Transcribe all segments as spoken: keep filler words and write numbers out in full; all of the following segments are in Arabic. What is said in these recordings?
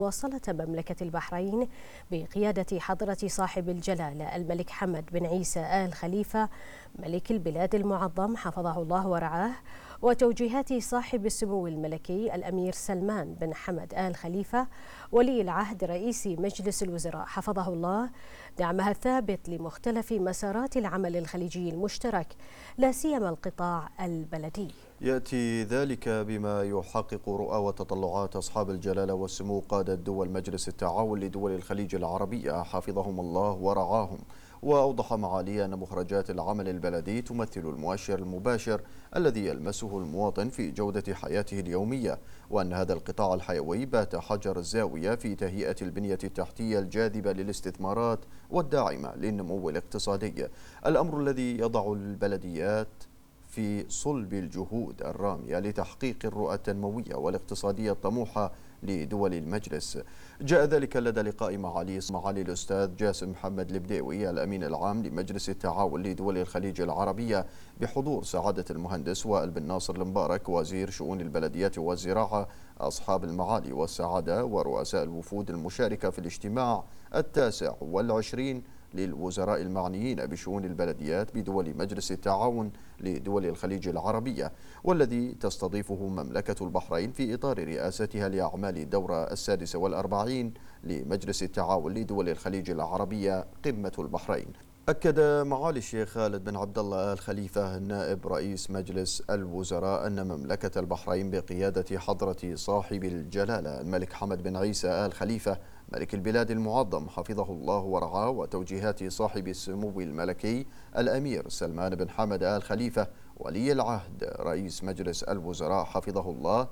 واصلت مملكة البحرين بقيادة حضرة صاحب الجلالة الملك حمد بن عيسى آل خليفة ملك البلاد المعظم حفظه الله ورعاه، وتوجيهات صاحب السمو الملكي الأمير سلمان بن حمد آل خليفة ولي العهد رئيس مجلس الوزراء حفظه الله، دعمها الثابت لمختلف مسارات العمل الخليجي المشترك لا سيما القطاع البلدي. يأتي ذلك بما يحقق رؤى وتطلعات أصحاب الجلالة والسمو قادة دول مجلس التعاون لدول الخليج العربية حفظهم الله ورعاهم. وأوضح معالي أن مخرجات العمل البلدي تمثل المؤشر المباشر الذي يلمسه المواطن في جودة حياته اليومية، وأن هذا القطاع الحيوي بات حجر الزاوية في تهيئة البنية التحتية الجاذبة للاستثمارات والداعمة للنمو الاقتصادي، الأمر الذي يضع البلديات في صلب الجهود الرامية لتحقيق الرؤى التنموية والاقتصادية الطموحة لدول المجلس. جاء ذلك لدى لقاء معالي معالي الأستاذ جاسم محمد البديوي الأمين العام لمجلس التعاون لدول الخليج العربية بحضور سعادة المهندس وائل بن ناصر المبارك وزير شؤون البلديات والزراعة، أصحاب المعالي والسعادة ورؤساء الوفود المشاركة في الاجتماع التاسع والعشرين للوزراء المعنيين بشؤون البلديات بدول مجلس التعاون لدول الخليج العربية، والذي تستضيفه مملكة البحرين في إطار رئاستها لأعمال الدورة السادسة والأربعين لمجلس التعاون لدول الخليج العربية قمة البحرين. أكد معالي الشيخ خالد بن عبد الله آل خليفة نائب رئيس مجلس الوزراء أن مملكة البحرين بقيادة حضرة صاحب الجلالة الملك حمد بن عيسى آل خليفة ملك البلاد المعظم حفظه الله ورعاه، وتوجيهات صاحب السمو الملكي الأمير سلمان بن حمد آل خليفة ولي العهد رئيس مجلس الوزراء حفظه الله،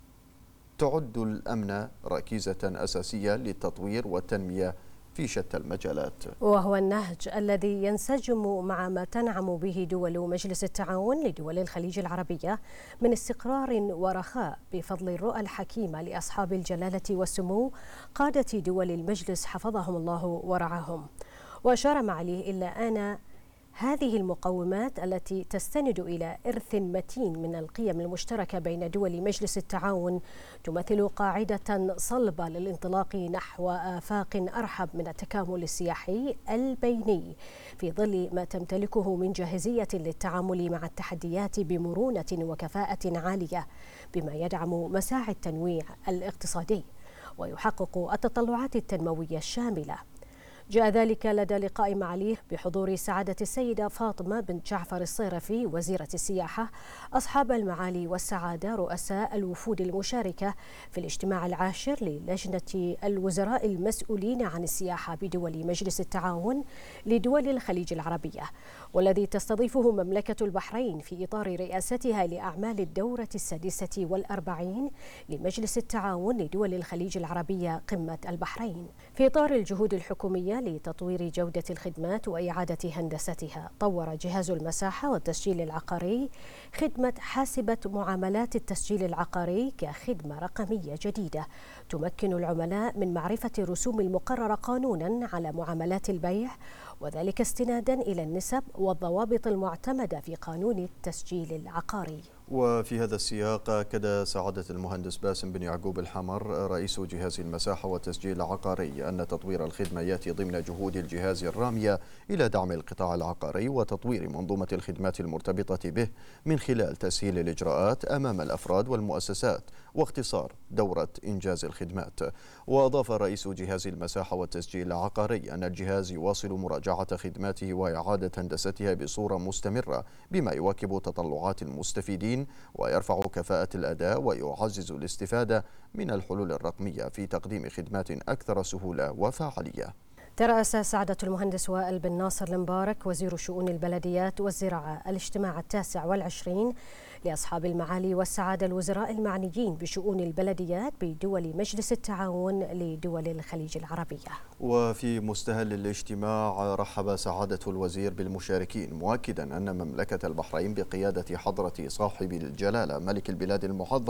تعد الأمن ركيزة أساسية للتطوير والتنمية في شتى المجالات، وهو النهج الذي ينسجم مع ما تنعم به دول مجلس التعاون لدول الخليج العربية من استقرار ورخاء بفضل الرؤى الحكيمة لأصحاب الجلالة والسمو قادة دول المجلس حفظهم الله ورعاهم. وأشار معاليه إلا أن هذه المقومات التي تستند إلى إرث متين من القيم المشتركة بين دول مجلس التعاون تمثل قاعدة صلبة للانطلاق نحو آفاق أرحب من التكامل السياحي البيني في ظل ما تمتلكه من جاهزية للتعامل مع التحديات بمرونة وكفاءة عالية، بما يدعم مساعي التنويع الاقتصادي ويحقق التطلعات التنموية الشاملة. جاء ذلك لدى لقاء معاليه بحضور سعادة السيدة فاطمة بنت جعفر الصيرفي وزيرة السياحة، أصحاب المعالي والسعادة رؤساء الوفود المشاركة في الاجتماع العاشر للجنة الوزراء المسؤولين عن السياحة بدول مجلس التعاون لدول الخليج العربية، والذي تستضيفه مملكة البحرين في إطار رئاستها لأعمال الدورة السادسة والأربعين لمجلس التعاون لدول الخليج العربية قمة البحرين. في إطار الجهود الحكومية لتطوير جودة الخدمات وإعادة هندستها، طور جهاز المساحة والتسجيل العقاري خدمة حاسبة معاملات التسجيل العقاري كخدمة رقمية جديدة تمكن العملاء من معرفة الرسوم المقررة قانونا على معاملات البيع، وذلك استنادا إلى النسب والضوابط المعتمدة في قانون التسجيل العقاري. وفي هذا السياق أكد سعادة المهندس باسم بن يعقوب الحمر رئيس جهاز المساحة والتسجيل العقاري أن تطوير الخدمة يأتي ضمن جهود الجهاز الرامية إلى دعم القطاع العقاري وتطوير منظومة الخدمات المرتبطة به من خلال تسهيل الإجراءات أمام الأفراد والمؤسسات واختصار دورة إنجاز الخدمات. وأضاف رئيس جهاز المساحة والتسجيل العقاري أن الجهاز يواصل مراجعة خدماته وإعادة هندستها بصورة مستمرة بما يواكب تطلعات المستفيدين ويرفع كفاءة الأداء ويعزز الاستفادة من الحلول الرقمية في تقديم خدمات أكثر سهولة وفاعلية. ترأس سعادة المهندس وائل بن ناصر المبارك وزير شؤون البلديات والزراعة الاجتماع التاسع والعشرين لأصحاب المعالي والسعادة الوزراء المعنيين بشؤون البلديات بدول مجلس التعاون لدول الخليج العربية. وفي مستهل الاجتماع رحب سعادة الوزير بالمشاركين، مؤكدا أن مملكة البحرين بقيادة حضرة صاحب الجلالة ملك البلاد المعظم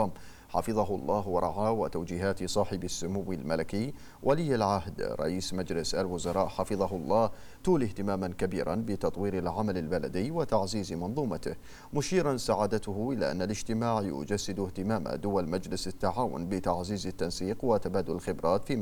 حفظه الله ورعاه وتوجيهات صاحب السمو الملكي ولي العهد رئيس مجلس الوزراء حفظه الله تولي اهتماما كبيرا بتطوير العمل البلدي وتعزيز منظومته، مشيرا سعادته إلى أن الاجتماع يجسد اهتمام دول مجلس التعاون بتعزيز التنسيق وتبادل الخبرات في